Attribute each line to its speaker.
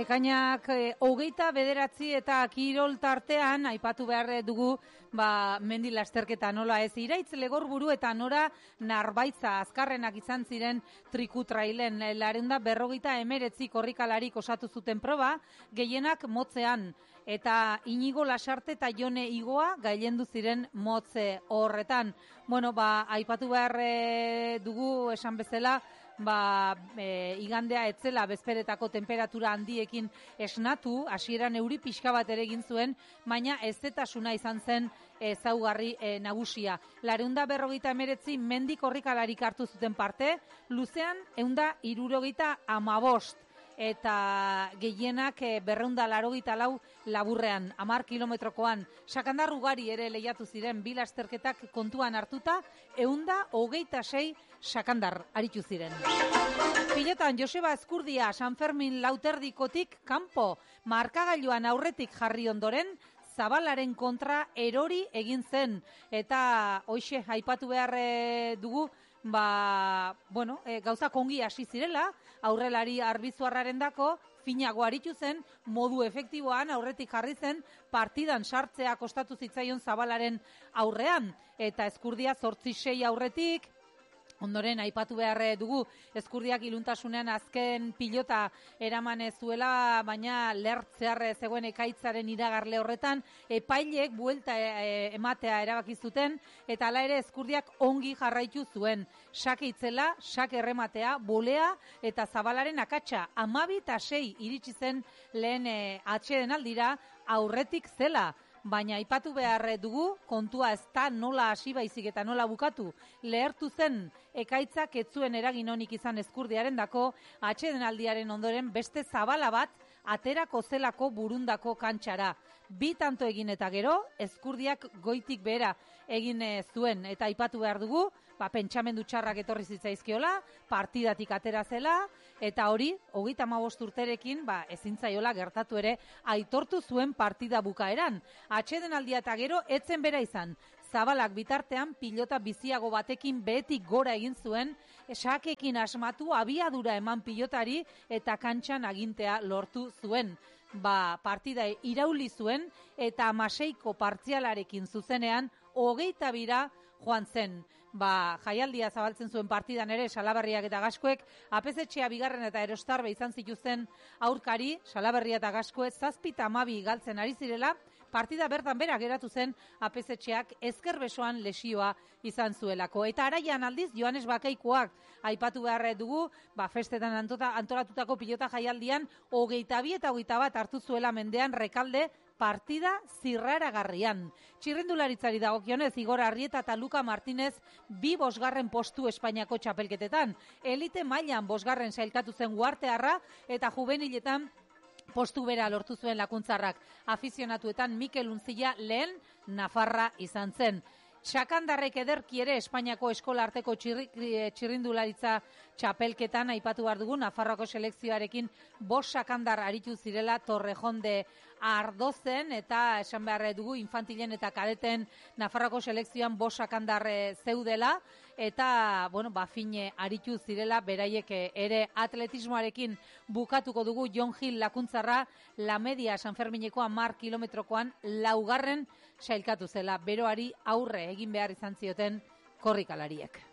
Speaker 1: Ekainak 29 eta kirol tartean aipatu behar dugu mendi lasterketa nola ez Iraitz Legorburu eta Nora Narbaitza azkarrenak izan ziren trikutrailen 249 korrikalarik osatu zuten proba, gehienak motzean eta Inigo Lasarte eta Jone Igoa gailendu ziren motze horretan. Aipatu behar dugu esan bezala igandea etzela bezperetako temperatura handiekin esnatu, hasieran euri pixka bat ere egin zuen, baina ezetasuna izan zen ezaugarri nagusia. 259 mendi korrikalarik hartu zuten parte, luzean 175 eta gehienak 284 laburrean, 10 kilometrokoan. Sakandar ugari ere lehiatu ziren bi lasterketak kontuan hartuta, 126 sakandar aritu ziren. Pilotan Joseba Ezkurdia San Fermin Lauterdikotik kanpo, markagailuan aurretik jarri ondoren, Zabalaren kontra erori egin zen, eta hoxe aipatu behar dugu, gauzak ongi hasi zirela, aurrelari Arbizuarrarendako finago aritu zen, modu efektiboan aurretik jarri zen, partidan sartzea kostatu zitzaion Zabalaren aurrean, eta Ezkurdia 8-6 aurretik. Ondoren, aipatu behar dugu, Ezkurdiak iluntasunean azken pilota eraman zuela, baina lertzear zegoen ekaitzaren iragarle horretan, epailek buelta ematea erabaki zuten, eta hala ere Ezkurdiak ongi jarraitu zuen. Sake itzela, sake errematea, bolea eta Zabalaren akatsa. 12-6 iritsi zen lehen atxeden aldira aurretik zela. Baina aipatu behar dugu, kontua ez da nola hasi baizik eta nola bukatu. Lehertu zen ekaitzak ez zuen eragin onik izan Ezkurdiarendako, atsedenaldiaren ondoren beste Zabala bat aterako zelako burundako kantxara. 2 tanto egin eta gero, Ezkurdiak goitik behera egin zuen. Eta aipatu behar dugu, pentsamendu txarrak etorri zitzaizkiola, partidatik atera zela, eta hori, 35 urterekin, ezin zaiola gertatu ere, aitortu zuen partida bukaeran. Atsedenaldia eta gero, etzen bera izan. Zabalak bitartean pilota biziago batekin behetik gora egin zuen, sakekin asmatu abiadura eman pilotari eta kantxan agintea lortu zuen. Partida irauli zuen eta 16ko partzialarekin zuzenean 22 joan zen. Jaialdia zabaltzen zuen partidan ere Salaberriak eta Gaskoek Apezetxea bigarren eta Erostarbe izan zituzen aurkari, Salaberria eta Gaskoe 7-12 galtzen ari zirela, partida bertan bera geratu zen Apezetxeak ezker besoan lesioa izan zuelako. Eta araian aldiz Joanes Bakaikoak aipatu behar dugu, festetan antolatutako pilota jaialdian 22 eta 21 hartu zuela mendean Rekalde, partida zirraragarrian. Txirrindularitzari dagokionez Igor Arrieta eta Luka Martinez 2 bosgarren postu Espainiako txapelketetan. Elite mailan 5. sailkatu zen Uartearra eta juveniletan postu bera lortu zuen lakuntzarrak. Afizionatuetan Mikel Unzilla lehen Nafarra izan zen. Sakandarrek ederki ere Espainiako eskola arteko txirrindularitza txapelketan aipatu behar dugu, Nafarroako selekzioarekin 5 sakandar aritu zirela Torrejon de Ardozen, eta esan behar dugu infantilen eta kadeten Nafarroako selekzioan 5 sakandar zeudela, eta fine aritu zirela beraiek ere. Atletismoarekin bukatuko dugu Jon Gil lakuntzarra La Media San Fermineko 10 kilometrokoan 4. sailkatu zela, beroari aurre egin behar izan zioten korrikalariek.